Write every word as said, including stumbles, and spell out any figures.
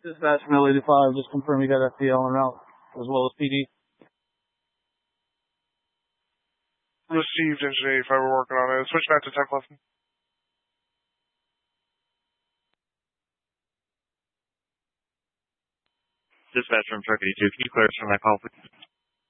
Dispatch from L eighty-five, just confirm you got F T L en route, as well as P D. Received, Engine eighty-five, we're working on it. Switch back to ten Clifton. Dispatch from Truck eighty-two, can you clear us from that call, please?